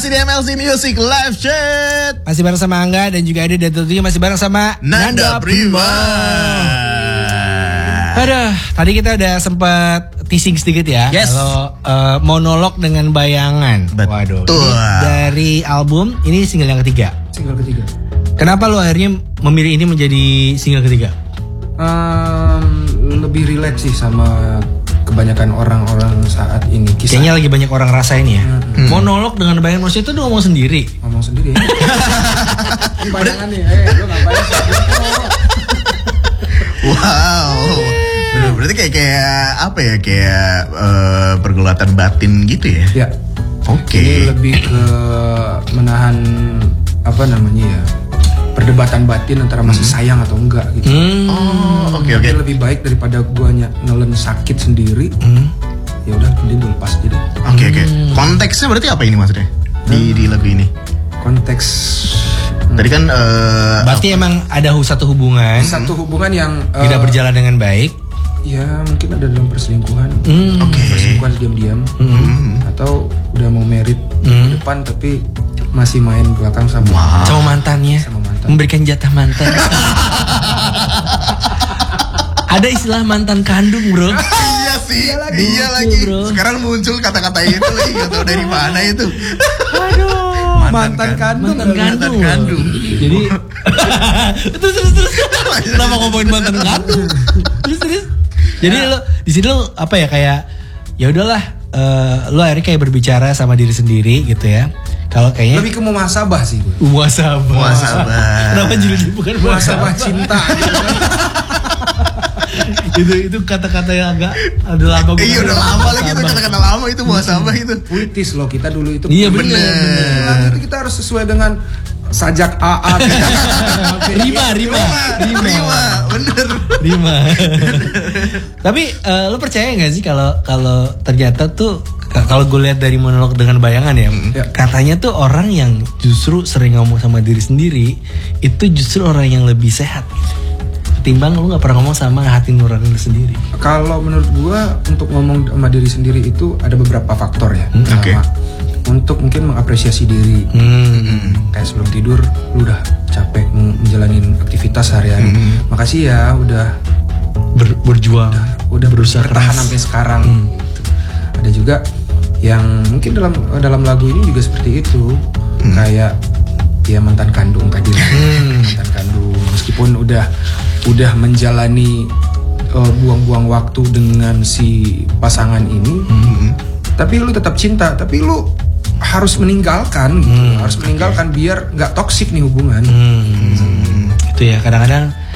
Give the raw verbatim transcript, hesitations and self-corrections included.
masih di M L C Music Live Chat. Masih bareng sama Angga dan juga ada dan tentunya masih bareng sama Nanda, Nanda Prima. Aduh, tadi kita udah sempat teasing sedikit ya. Yes. Kalau uh, monolog dengan bayangan. Betul. Waduh. Ini dari album, ini single yang ketiga. Single ketiga. Kenapa lo akhirnya memilih ini menjadi single ketiga? Um, lebih relate sih sama kebanyakan orang-orang saat ini. Kisah. Kayaknya lagi banyak orang rasain ya. Hmm. Monolog dengan bayangan manusia itu ngomong sendiri. Ngomong sendiri ya. Ini bayangan nih, eh lo ngapain sih? Wow. Berarti kayak kayak apa ya, kayak uh, pergulatan batin gitu ya? Ya. Oke. Okay. Ini lebih ke menahan apa namanya ya, perdebatan batin antara masih hmm. sayang atau enggak gitu. Hmm. Oh, oke okay, oke. Okay. Lebih baik daripada gua nelen sakit sendiri. Hmm. Ya udah, mending gua lepas aja deh. Oke okay, oke. Okay. Konteksnya berarti apa ini maksudnya? Di hmm. di lagu ini? Konteks tadi kan uh, berarti apa? Emang ada satu hubungan. Satu hubungan yang uh, tidak berjalan dengan baik. Ya mungkin ada dalam perselingkuhan. Mm. Oke. Okay. Perselingkuhan diam-diam. Mm. Atau udah mau merit mm. depan tapi masih main belakang sama wow. sama mantannya. Sama mantan. Memberikan jatah mantan. Ada istilah mantan kandung, bro. Iya sih. Dia lagi. Dia lagi. Bro. Sekarang muncul kata-kata itu lagi, gak tahu dari mana itu. Aduh. Mantan, mantan kandung, mantan kandung, mantan kandung. Jadi terus terus terus. Kenapa ngomongin mantan kandung? Terus terus. Jadi ya. Lo di sini lo apa ya, kayak ya udahlah, uh, lo akhirnya kayak berbicara sama diri sendiri gitu ya. Kalau kayaknya lebih ke muhasabah sih gue. Muhasabah. Muhasabah. Kenapa judulnya bukan muhasabah cinta? itu itu kata-kata yang agak ada lama. Iya udah lama lagi itu kata-kata lama itu muhasabah itu. Puitis loh kita dulu itu. Iya benar. Itu kita harus sesuai dengan sajak A A. Rima, Rima, Rima, Rima, bener. Rima. Tapi uh, lo percaya nggak sih kalau kalau ternyata tuh kalau gue lihat dari monolog dengan bayangan ya, ya, katanya tuh orang yang justru sering ngomong sama diri sendiri itu justru orang yang lebih sehat. Ketimbang lu nggak pernah ngomong sama hati nurani lu sendiri. Kalau menurut gua untuk ngomong sama diri sendiri itu ada beberapa faktor ya. Hmm, Oke. Okay. Untuk mungkin mengapresiasi diri. Hmm. Kayak sebelum tidur lu udah capek menjalani aktivitas harian. Hmm. Makasih ya udah Ber, berjuang, udah, udah berusaha bertahan keras sampai sekarang. Hmm. Gitu. Ada juga yang mungkin dalam dalam lagu ini juga seperti itu. Hmm. Kayak ya mantan kandung tadi. Hmm. Mantan kandung meskipun udah udah menjalani uh, buang-buang waktu dengan si pasangan ini, mm-hmm. tapi lu tetap cinta, tapi lu harus meninggalkan, gitu. mm, harus meninggalkan okay. biar nggak toksik nih hubungan. Hmm. Hmm. Itu ya kadang-kadang